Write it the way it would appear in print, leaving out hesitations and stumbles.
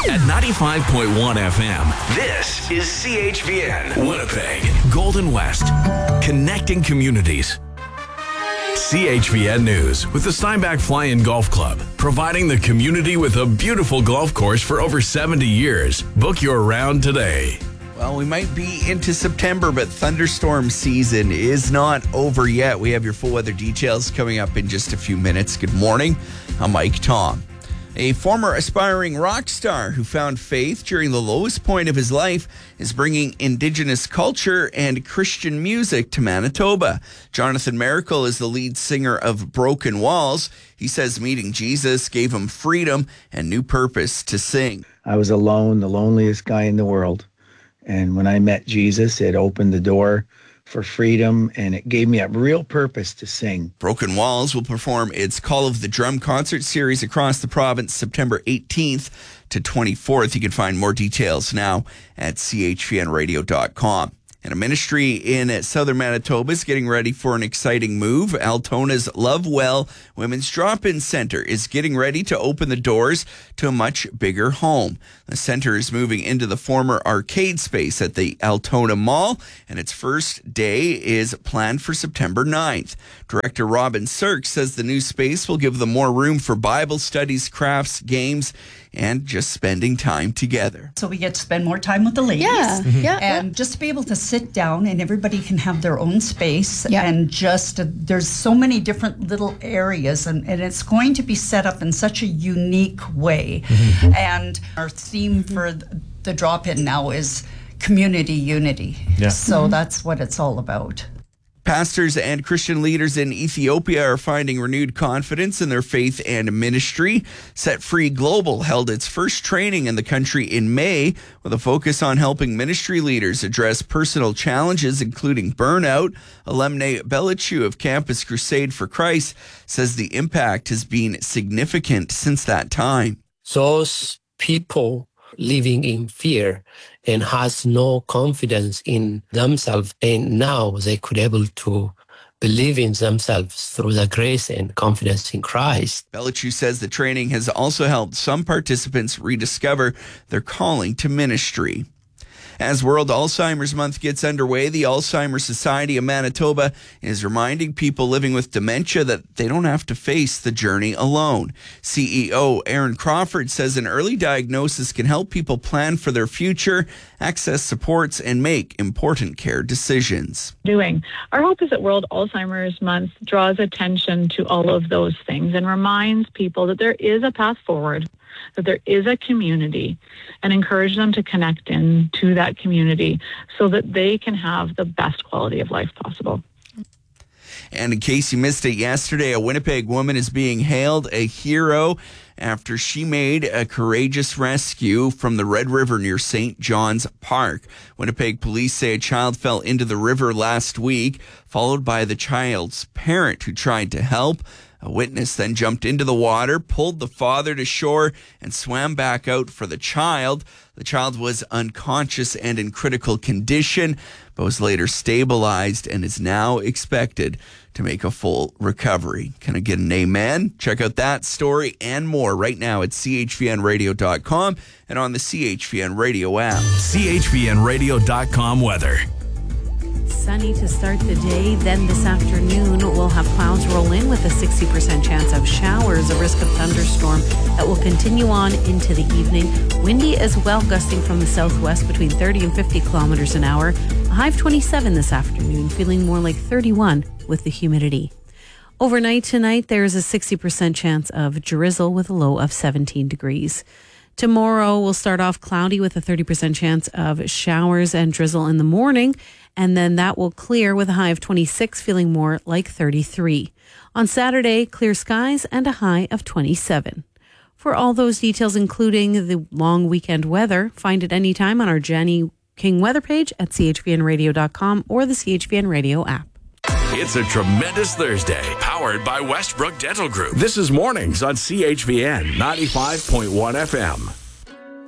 At 95.1 FM, this is CHVN, Winnipeg, Golden West, connecting communities. CHVN News with the Steinbach Fly-In Golf Club, providing the community with a beautiful golf course for over 70 years. Book your round today. Well, we might be into September, but thunderstorm season is not over yet. We have your full weather details coming up in just a few minutes. Good morning. I'm Mike Tom. A former aspiring rock star who found faith during the lowest point of his life is bringing Indigenous culture and Christian music to Manitoba. Jonathan Miracle is the lead singer of Broken Walls. He says meeting Jesus gave him freedom and new purpose to sing. I was alone, the loneliest guy in the world. And when I met Jesus, it opened the door for freedom, and it gave me a real purpose to sing. Broken Walls will perform its Call of the Drum concert series across the province September 18th to 24th. You can find more details now at chvnradio.com. And a ministry in southern Manitoba is getting ready for an exciting move. Altona's Love Well Women's Drop-In Center is getting ready to open the doors to a much bigger home. The center is moving into the former arcade space at the Altona Mall, and its first day is planned for September 9th. Director Robin Sirk says the new space will give them more room for Bible studies, crafts, games, and just spending time together. So we get to spend more time with the ladies. And just to be able to sit down and everybody can have their own space. And just, there's so many different little areas and it's going to be set up in such a unique way. And our theme for the drop-in now is community unity. So that's what it's all about. Pastors and Christian leaders in Ethiopia are finding renewed confidence in their faith and ministry. Set Free Global held its first training in the country in May with a focus on helping ministry leaders address personal challenges, including burnout. Alemne Belichu of Campus Crusade for Christ says the impact has been significant since that time. Those people living in fear and has no confidence in themselves, and now they could able to believe in themselves through the grace and confidence in Christ. Belichu says the training has also helped some participants rediscover their calling to ministry. As World Alzheimer's Month gets underway, the Alzheimer's Society of Manitoba is reminding people living with dementia that they don't have to face the journey alone. CEO Aaron Crawford says an early diagnosis can help people plan for their future, access supports, and make important care decisions. Our hope is that World Alzheimer's Month draws attention to all of those things and reminds people that there is a path forward, that there is a community, and encourage them to connect into that community so that they can have the best quality of life possible. And in case you missed it yesterday, a Winnipeg woman is being hailed a hero after she made a courageous rescue from the Red River near St. John's Park. Winnipeg police say a child fell into the river last week, followed by the child's parent who tried to help. A witness then jumped into the water, pulled the father to shore, and swam back out for the child. The child was unconscious and in critical condition, but was later stabilized and is now expected to make a full recovery. Can I get an amen? Check out that story and more right now at chvnradio.com and on the CHVN Radio app. chvnradio.com weather. Sunny to start the day. Then this afternoon, we'll have clouds roll in with a 60% chance of showers, a risk of thunderstorm that will continue on into the evening. Windy as well, gusting from the southwest between 30 and 50 kilometers an hour. A high of 27 this afternoon, feeling more like 31 with the humidity. Overnight tonight, there is a 60% chance of drizzle with a low of 17 degrees. Tomorrow, we'll start off cloudy with a 30% chance of showers and drizzle in the morning, and then that will clear with a high of 26, feeling more like 33. On Saturday, clear skies and a high of 27. For all those details, including the long weekend weather, find it anytime on our Jenny King weather page at chvnradio.com or the CHVN Radio app. It's a tremendous Thursday, powered by Westbrook Dental Group. This is Mornings on CHVN 95.1 FM.